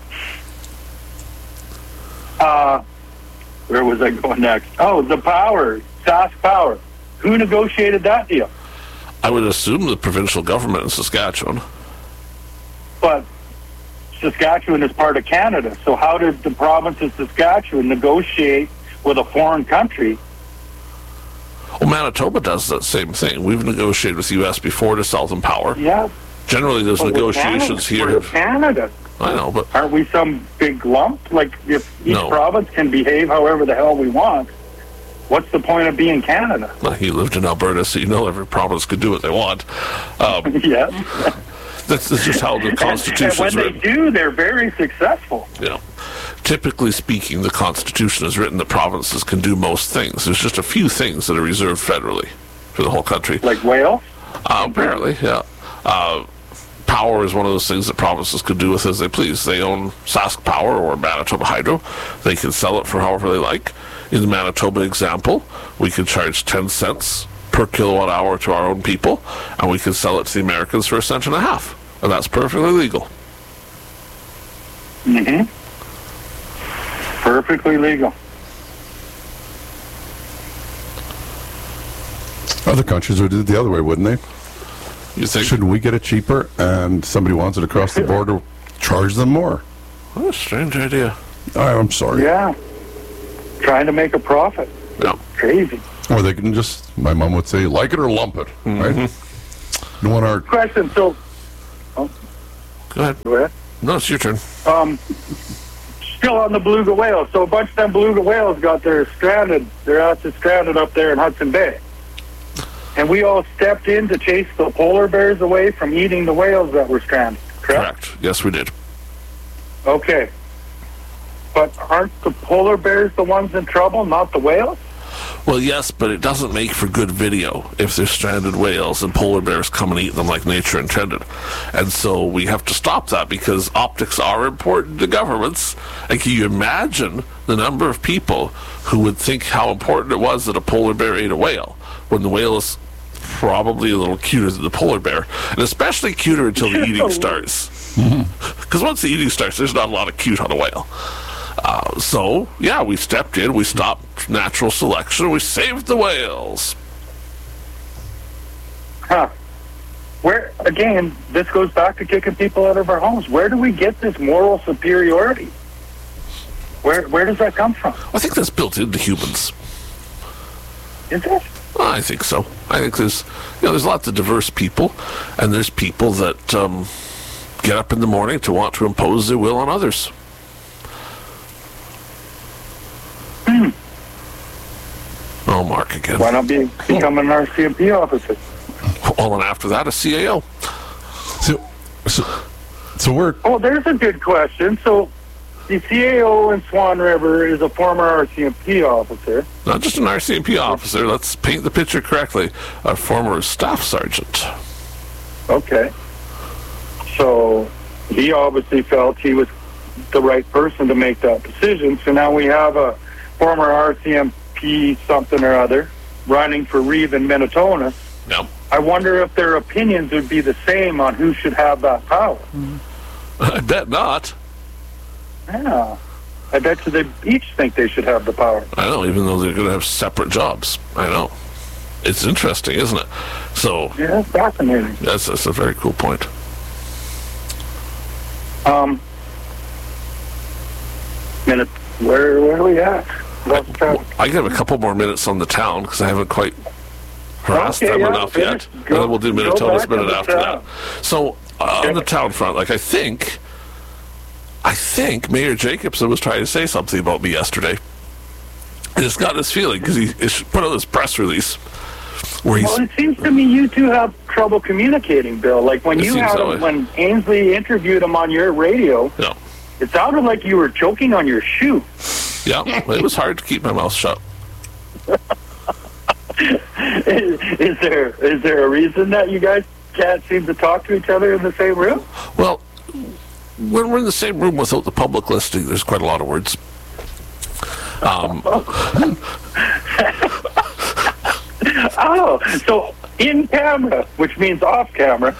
uh, where was I going next? Oh, the power, Sask Power. Who negotiated that deal? I would assume the provincial government in Saskatchewan. But Saskatchewan is part of Canada, so how did the province of Saskatchewan negotiate with a foreign country? Well, Manitoba does that same thing. We've negotiated with the U S before to sell them power. Yeah. Generally, there's But with negotiations Canada, here. with Canada. I know, but Aren't we some big lump? Like, if each No. province can behave however the hell we want, what's the point of being Canada? well, you lived in Alberta, so you know every province could do what they want. Um, Yes. that's, that's just how the And Constitution when is they written. do, they're very successful. You know, typically speaking, the Constitution is written that provinces can do most things. There's just a few things that are reserved federally for the whole country. Like Wales? Uh, apparently, yeah. Uh, power is one of those things that provinces could do with as they please. They own Sask Power or Manitoba Hydro. They can sell it for however they like. In the Manitoba example, we could charge ten cents per kilowatt hour to our own people, and we could sell it to the Americans for a cent and a half. And that's perfectly legal. Mm-hmm. Perfectly legal. Other countries would do it the other way, wouldn't they? You think? Shouldn't we get it cheaper and somebody wants it across the border, charge them more? What a strange idea. I, I'm sorry. Yeah. Trying to make a profit. Yeah. Crazy. Or they can just, my mom would say, like it or lump it, right? Mm-hmm. You want our Question. So, Go ahead. go ahead. No, it's your turn. Um, still on the beluga whales. So a bunch of them beluga whales got their stranded, their asses stranded up there in Hudson Bay. And we all stepped in to chase the polar bears away from eating the whales that were stranded, correct? Correct. Yes, we did. Okay. But aren't the polar bears the ones in trouble, not the whales? Well, yes, but it doesn't make for good video if there's stranded whales and polar bears come and eat them like nature intended. And so we have to stop that because optics are important to governments. And can you imagine the number of people who would think how important it was that a polar bear ate a whale when the whale is probably a little cuter than the polar bear, and especially cuter until the eating starts. Because once the eating starts, there's not a lot of cute on a whale. Uh, so, yeah, we stepped in, we stopped natural selection, we saved the whales. Huh. Where, again, this goes back to kicking people out of our homes. Where do we get this moral superiority? Where where does that come from? I think that's built into humans. Is it? I think so. I think there's, you know, there's lots of diverse people, and there's people that um, get up in the morning to want to impose their will on others. Hmm. Oh, Mark again. Why not be, become an R C M P officer? Well, and after that, a C A O. So, so, so we're Oh, there's a good question. So, the C A O in Swan River is a former R C M P officer. Not just an R C M P officer, let's paint the picture correctly. A former staff sergeant. Okay. So, he obviously felt he was the right person to make that decision. So now we have a former R C M P something or other running for Reeve in Minnetonka. No. I wonder if their opinions would be the same on who should have that power. I bet not. Yeah. I bet you they each think they should have the power. I know, even though they're going to have separate jobs. I know. It's interesting, isn't it? So, Yeah, that's fascinating. that's, that's a very cool point. Um, minute, where, where are we at? Let's talk. I have a couple more minutes on the town because I haven't quite harassed Okay, them yeah, enough finish. yet. Go- and then we'll do go Minnetonka's back to minute the after town. that. So, uh, on the town front, like I think, I think Mayor Jacobson was trying to say something about me yesterday. I just got this feeling because he, he put out this press release where he's. Well, it seems to me you two have trouble communicating, Bill. Like when It you seems had that him, way. when Ainsley interviewed him on your radio, Yeah. it sounded like you were choking on your shoe. Yeah, it was hard to keep my mouth shut. is, is there is there a reason that you guys can't seem to talk to each other in the same room? Well, when we're in the same room without the public listening, there's quite a lot of words. Um, Oh, so in camera, which means off camera.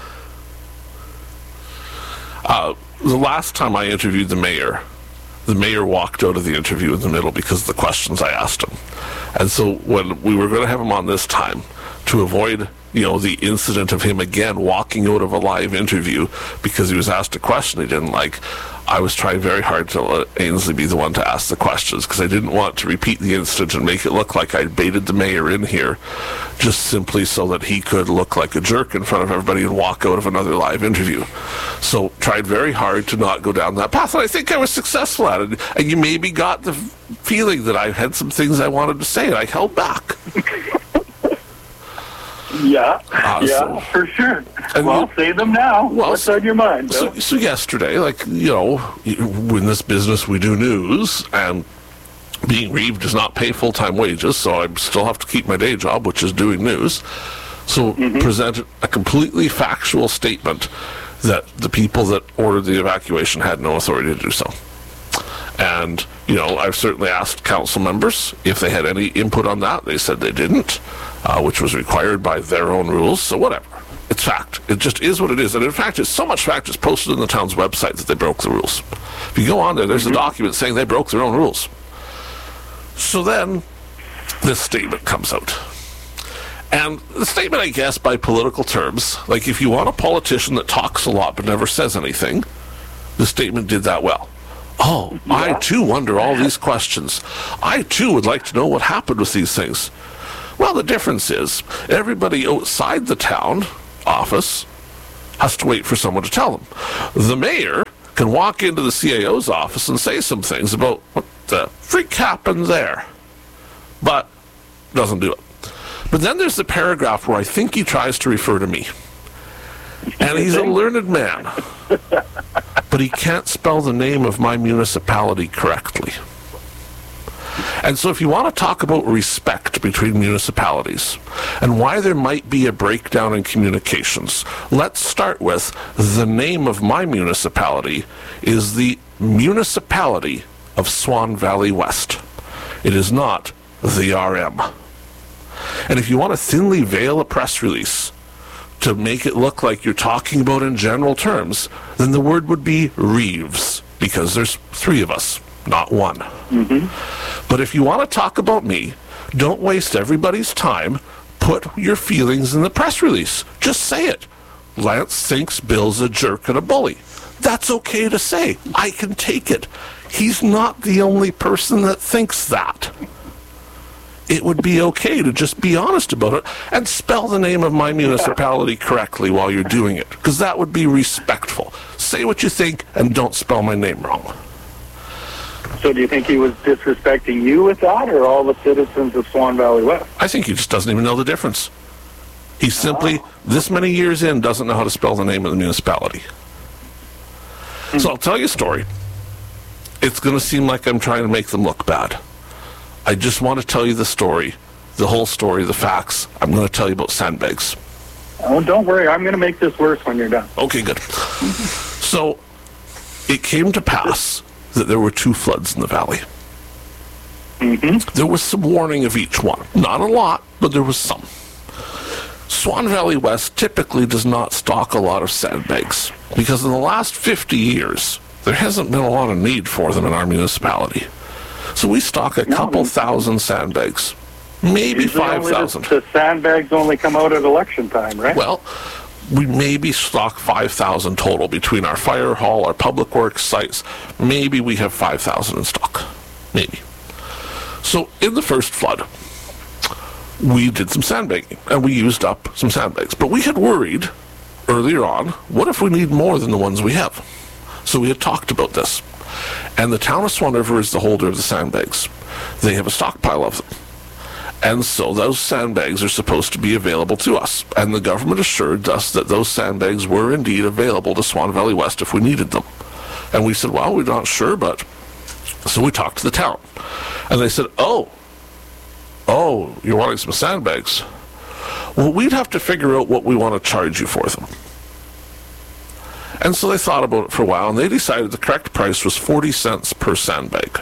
uh, the last time I interviewed the mayor, the mayor walked out of the interview in the middle because of the questions I asked him. And so when we were going to have him on this time, to avoid, you know, the incident of him again walking out of a live interview because he was asked a question he didn't like, I was trying very hard to let Ainsley be the one to ask the questions because I didn't want to repeat the incident and make it look like I baited the mayor in here just simply so that he could look like a jerk in front of everybody and walk out of another live interview. So tried very hard to not go down that path, and I think I was successful at it. And you maybe got the feeling that I had some things I wanted to say and I held back. Yeah, Uh, yeah, so- for sure. And Well, you- say them now. Well, What's so- on your mind, Bill? So, so yesterday, like, you know, in this business we do news, and being Reeve does not pay full-time wages, so I still have to keep my day job, which is doing news. So presented a completely factual statement that the people that ordered the evacuation had no authority to do so. And, you know, I've certainly asked council members if they had any input on that. They said they didn't, uh, which was required by their own rules, so whatever. It's fact. It just is what it is. And in fact, it's so much fact it's posted on the town's website that they broke the rules. If you go on there, there's mm-hmm. a document saying they broke their own rules. So then, this statement comes out. And the statement, I guess, by political terms, like if you want a politician that talks a lot but never says anything, the statement did that well. Oh, yeah. I too wonder all these questions. I too would like to know what happened with these things. Well, the difference is everybody outside the town office has to wait for someone to tell them. The mayor can walk into the C A O's office and say some things about what the freak happened there, but doesn't do it. But then there's the paragraph where I think he tries to refer to me. And he's a learned man, but he can't spell the name of my municipality correctly. And so if you want to talk about respect between municipalities and why there might be a breakdown in communications, let's start with the name of my municipality is the Municipality of Swan Valley West. It is not the R M. And if you want to thinly veil a press release to make it look like you're talking about in general terms, then the word would be Reeves, because there's three of us, not one. Mm-hmm. But if you want to talk about me, don't waste everybody's time. Put your feelings in the press release. Just say it. Lance thinks Bill's a jerk and a bully. That's okay to say. I can take it. He's not the only person that thinks that. It would be okay to just be honest about it and spell the name of my municipality correctly while you're doing it, because that would be respectful. Say what you think and don't spell my name wrong. So do you think he was disrespecting you with that, or all the citizens of Swan Valley West? I think he just doesn't even know the difference. He simply, oh. this many years in, doesn't know how to spell the name of the municipality. Hmm. So I'll tell you a story. It's going to seem like I'm trying to make them look bad. I just want to tell you the story, the whole story, the facts. I'm going to tell you about sandbags. Oh, don't worry. I'm going to make this worse when you're done. Okay, good. So it came to pass that there were two floods in the valley. Mm-hmm. There was some warning of each one. Not a lot, but there was some. Swan Valley West typically does not stock a lot of sandbags because in the last fifty years, there hasn't been a lot of need for them in our municipality. So we stock a couple no, thousand sandbags, maybe five thousand. The sandbags only come out at election time, right? Well, we maybe stock five thousand total between our fire hall, our public works sites. Maybe we have five thousand in stock, maybe. So in the first flood, we did some sandbagging, and we used up some sandbags. But we had worried earlier on, what if we need more than the ones we have? So we had talked about this. And the town of Swan River is the holder of the sandbags. They have a stockpile of them. And so those sandbags are supposed to be available to us. And the government assured us that those sandbags were indeed available to Swan Valley West if we needed them. And we said, well, we're not sure, but... So we talked to the town. And they said, oh, oh, you're wanting some sandbags? Well, we'd have to figure out what we want to charge you for them. And so they thought about it for a while, and they decided the correct price was forty cents per sandbag.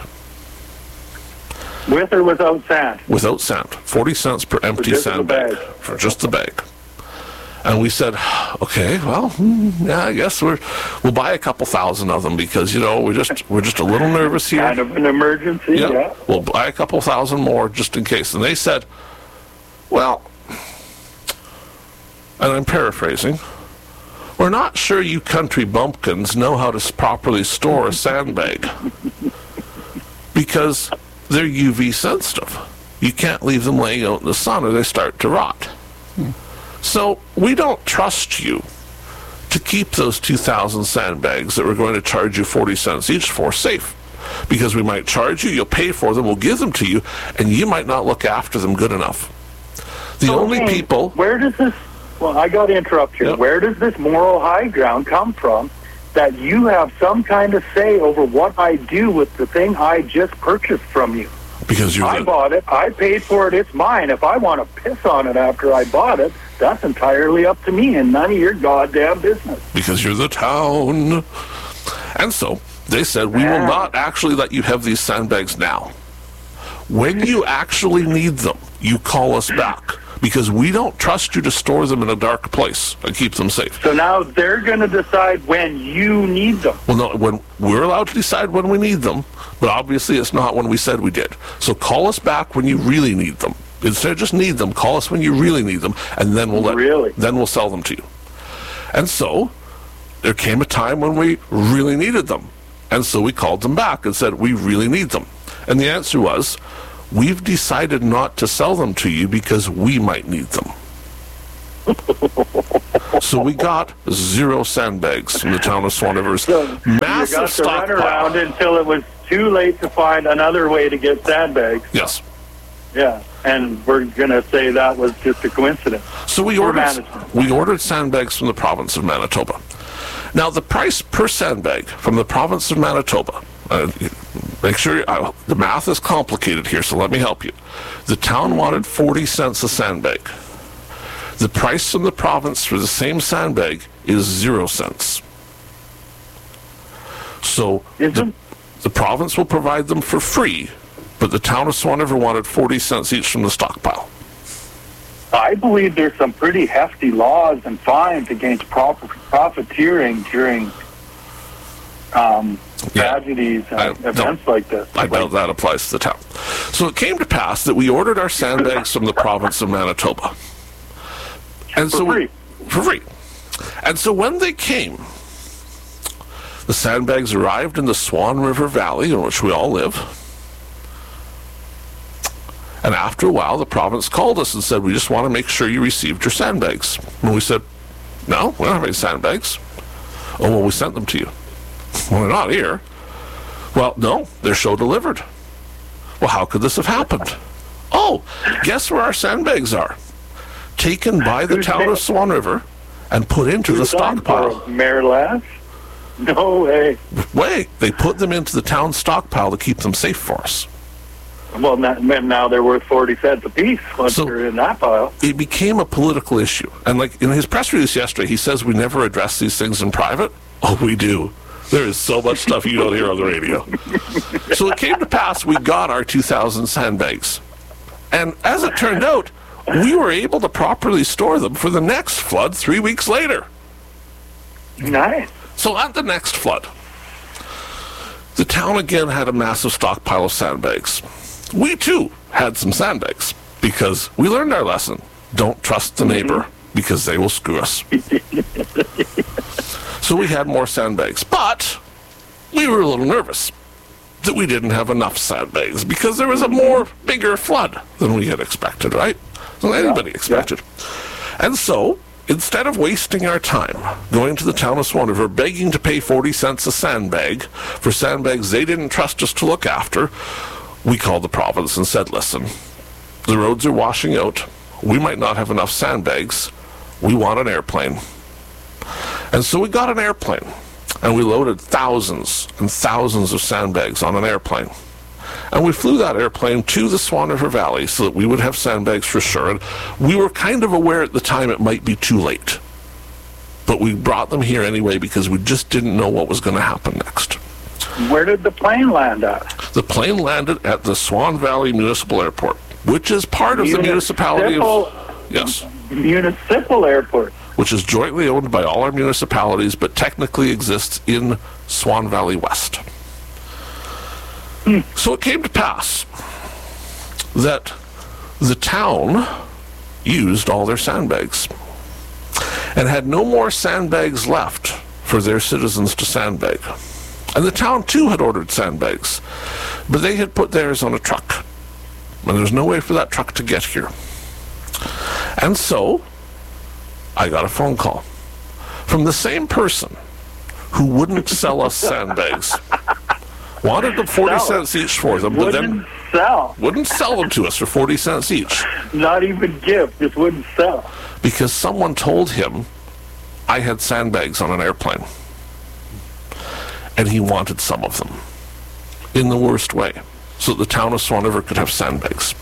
With or without sand? Without sand. forty cents per empty sandbag. For just the bag. And we said, okay, well, yeah, I guess we're, we'll buy a couple thousand of them because, you know, we're just, we're just a little nervous here. Kind of an emergency, yeah. yeah. We'll buy a couple thousand more just in case. And they said, well, and I'm paraphrasing, we're not sure you country bumpkins know how to properly store a sandbag because they're U V sensitive. You can't leave them laying out in the sun or they start to rot. Hmm. So we don't trust you to keep those two thousand sandbags that we're going to charge you forty cents each for safe. Because we might charge you, you'll pay for them, we'll give them to you, and you might not look after them good enough. The okay. only people... Where does this... Well, I got to interrupt you. Yep. Where does this moral high ground come from that you have some kind of say over what I do with the thing I just purchased from you? Because you're I the... bought it. I paid for it. It's mine. If I want to piss on it after I bought it, that's entirely up to me and none of your goddamn business. Because you're the town. And so they said, we will not actually let you have these sandbags now. When you actually need them, you call us back. because we don't trust you to store them in a dark place and keep them safe. So now they're going to decide when you need them. Well, no, when we're allowed to decide when we need them, but obviously it's not when we said we did. So call us back when you really need them. Instead of just need them, call us when you really need them, and then we'll let, Really? then we'll sell them to you. And so there came a time when we really needed them. And so we called them back and said, we really need them. And the answer was, we've decided not to sell them to you because we might need them. So we got zero sandbags from the town of Swan River's So massive you got to run around stockpile. until it was too late to find another way to get sandbags. Yes. Yeah, and we're going to say that was just a coincidence. So we For ordered management. we ordered sandbags from the province of Manitoba. Now the price per sandbag from the province of Manitoba. Uh, make sure uh, the math is complicated here, so let me help you. The town wanted forty cents a sandbag. The price from the province for the same sandbag is zero cents. So Is the, it? the province will provide them for free, but the town of Swan River wanted forty cents each from the stockpile. I believe there's some pretty hefty laws and fines against prof- profiteering during um, Yeah. tragedies and I events don't- like this. I Like, doubt that applies to the town. So it came to pass that we ordered our sandbags from the province of Manitoba. And For so we- free. for free. And so when they came, the sandbags arrived in the Swan River Valley, in which we all live. And after a while, the province called us and said, we just want to make sure you received your sandbags. And we said, no, we don't have any sandbags. Oh, well, we sent them to you. Well, they're not here. Well, no, they're show delivered. Well, how could this have happened? Oh, guess where our sandbags are? Taken by the Who's town they? of Swan River and put into the Who's on stockpile. for Mayor Lass? No way. Wait, they put them into the town stockpile to keep them safe for us. Well, now, now they're worth forty cents a piece once So- they're in that pile. It became a political issue. And like in his press release yesterday, he says we never address these things in private. Oh, we do. There is so much stuff you don't hear on the radio. So it came to pass we got our two thousand sandbags. And as it turned out, we were able to properly store them for the next flood three weeks later. Nice. So at the next flood, the town again had a massive stockpile of sandbags. We too had some sandbags because we learned our lesson. Don't trust the neighbor because they will screw us. So we had more sandbags, but we were a little nervous that we didn't have enough sandbags because there was a more bigger flood than we had expected, right? Than anybody expected. And so, instead of wasting our time going to the town of Swan River begging to pay forty cents a sandbag for sandbags they didn't trust us to look after, we called the province and said, listen, the roads are washing out. We might not have enough sandbags. We want an airplane. And so we got an airplane, and we loaded thousands and thousands of sandbags on an airplane. And we flew that airplane to the Swan River Valley so that we would have sandbags for sure. And we were kind of aware at the time it might be too late. But we brought them here anyway because we just didn't know what was going to happen next. Where did the plane land at? The plane landed at the Swan Valley Municipal Airport, which is part of the municipality of... Yes. Municipal airport. Which is jointly owned by all our municipalities, but technically exists in Swan Valley West. So it came to pass that the town used all their sandbags and had no more sandbags left for their citizens to sandbag. And the town too had ordered sandbags, but they had put theirs on a truck. And there's no way for that truck to get here. And so I got a phone call from the same person who wouldn't sell us sandbags. Wanted them forty Sell it. cents each for them, but Wouldn't then sell. wouldn't sell them to us for forty cents each Not even gift. Just wouldn't sell. because someone told him I had sandbags on an airplane. And he wanted some of them in the worst way so that the town of Swan River could have sandbags.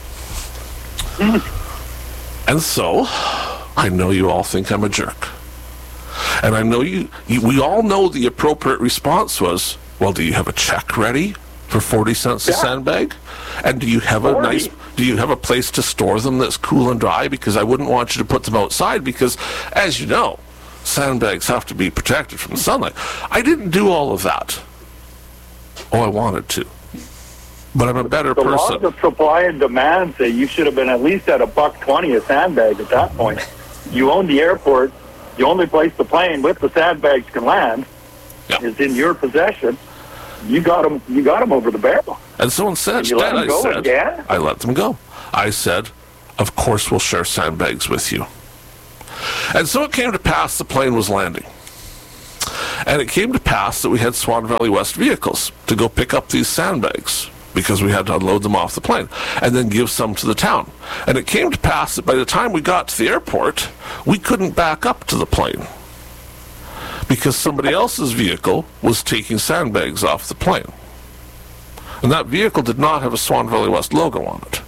And so, I know you all think I'm a jerk. And I know you, you, we all know the appropriate response was, well, do you have a check ready for forty cents a Yeah. sandbag? And do you have a forty. nice, Do you have a place to store them that's cool and dry? Because I wouldn't want you to put them outside because, as you know, sandbags have to be protected from the sunlight. I didn't do all of that. Oh, I wanted to. But I'm a better The person. laws of supply and demand say you should have been at least at a buck twenty a sandbag at that point. You own the airport. The only place the plane with the sandbags can land Yeah. is in your possession. You got them. You got them over the barrel. And so instead, You let I them go said, again? I let them go. I said, of course we'll share sandbags with you. And so it came to pass the plane was landing. And it came to pass that we had Swan Valley West vehicles to go pick up these sandbags because we had to unload them off the plane and then give some to the town. And it came to pass that by the time we got to the airport, we couldn't back up to the plane because somebody else's vehicle was taking sandbags off the plane. And that vehicle did not have a Swan Valley West logo on it.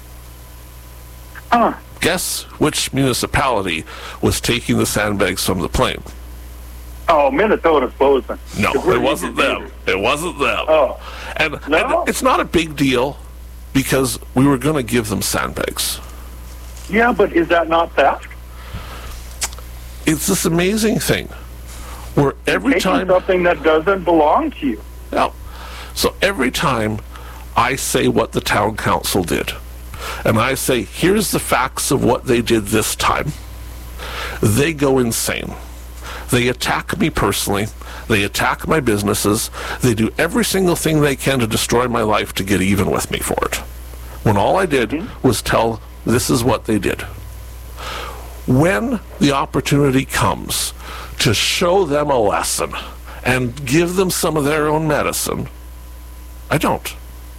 Huh. Guess which municipality was taking the sandbags from the plane? Oh, Minnesota's Bozeman. No, It really it wasn't is. them. It wasn't them. Oh. And, No? and it's not a big deal because we were going to give them sandbags. Yeah, but is that not theft? It's this amazing thing where every Taking time... something that doesn't belong to you. Yeah. So every time I say what the town council did, and I say, here's the facts of what they did this time, they go insane. They attack me personally. They attack my businesses. They do every single thing they can to destroy my life to get even with me for it. When all I did mm-hmm. was tell, this is what they did. When the opportunity comes to show them a lesson and give them some of their own medicine, I don't.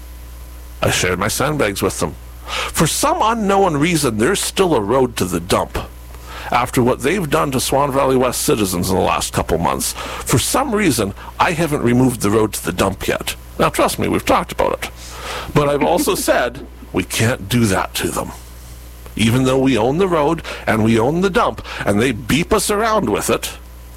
I shared my sandbags with them. For some unknown reason, there's still a road to the dump. After what they've done to Swan Valley West citizens in the last couple months, for some reason, I haven't removed the road to the dump yet. Now, trust me, we've talked about it. But I've also said, we can't do that to them. Even though we own the road and we own the dump, and they beep us around with it,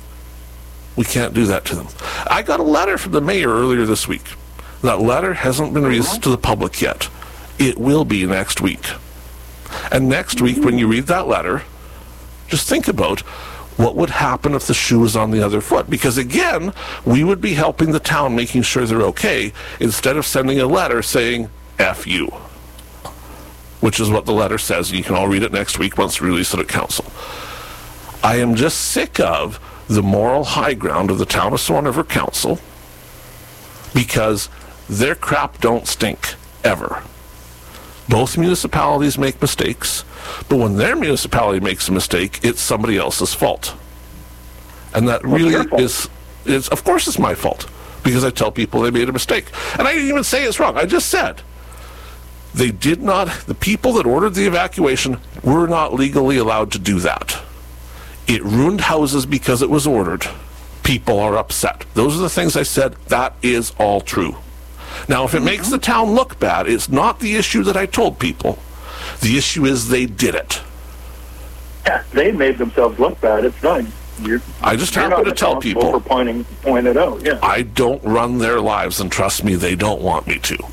we can't do that to them. I got a letter from the mayor earlier this week. That letter hasn't been released to the public yet. It will be next week. And next week, when you read that letter, just think about what would happen if the shoe was on the other foot. Because again, we would be helping the town making sure they're okay instead of sending a letter saying, F you. Which is what the letter says. You can all read it next week once we release it at council. I am just sick of the moral high ground of the town of Swan River Council because their crap don't stink, ever. Both municipalities make mistakes, but when their municipality makes a mistake, it's somebody else's fault. And that What's really your fault? is, is, of course it's my fault, because I tell people they made a mistake. And I didn't even say it's wrong. I just said they did not, the people that ordered the evacuation were not legally allowed to do that. It ruined houses because it was ordered. People are upset. Those are the things I said. That is all true. Now, if it makes the town look bad, it's not the issue that I told people. The issue is they did it. Yeah, they made themselves look bad. It's not. You're, I just you're happen not to tell responsible people. for pointing, point it out. Yeah. I don't run their lives, and trust me, they don't want me to.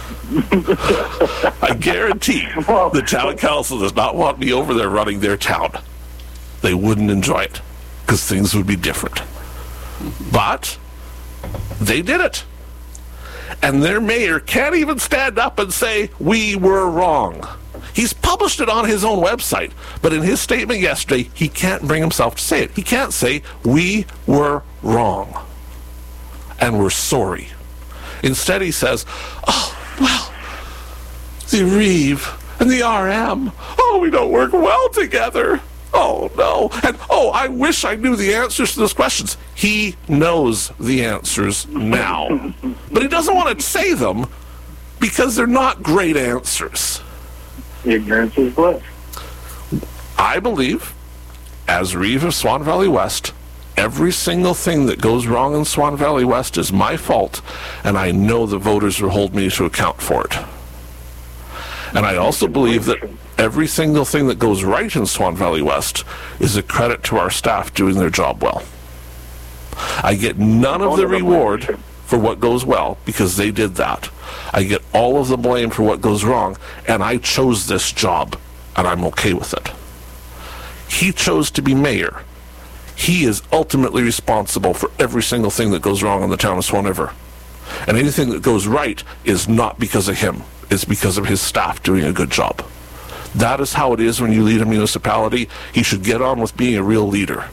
I guarantee Well, the town council does not want me over there running their town. They wouldn't enjoy it, because things would be different. But they did it. And their mayor can't even stand up and say, we were wrong. He's published it on his own website, but in his statement yesterday, he can't bring himself to say it. He can't say, we were wrong, and we're sorry. Instead, he says, oh, well, the Reeve and the R M, oh, we don't work well together. Oh, no. And, oh, I wish I knew the answers to those questions. He knows the answers now. But he doesn't want to say them because they're not great answers. Ignorance is bliss. I believe, as Reeve of Swan Valley West, every single thing that goes wrong in Swan Valley West is my fault, and I know the voters will hold me to account for it. And I also believe that every single thing that goes right in Swan Valley West is a credit to our staff doing their job well. I get none of the reward for what goes well because they did that. I get all of the blame for what goes wrong, and I chose this job, and I'm okay with it. He chose to be mayor. He is ultimately responsible for every single thing that goes wrong in the town of Swan River. And anything that goes right is not because of him. It's because of his staff doing a good job. That is how it is when you lead a municipality. He should get on with being a real leader.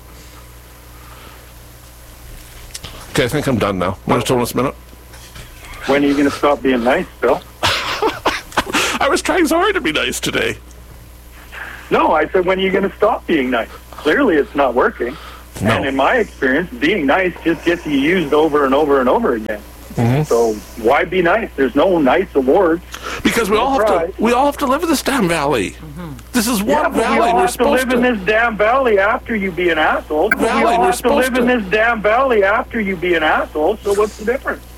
Okay, I think I'm done now. Want to tell us a minute? When are you going to stop being nice, Bill? I was trying so hard to be nice today. No, I said, when are you going to stop being nice? Clearly it's not working. No. And in my experience, being nice just gets you used over and over and over again. Mm-hmm. So why be nice? There's no nice awards. Because we no all have prize. to. We all have to live in this damn valley. Mm-hmm. This is one yeah, but valley. we all we're have to supposed live to in this damn valley after you be an asshole. Valley, we all we're have to live supposed in to. this damn valley after you be an asshole. So what's the difference?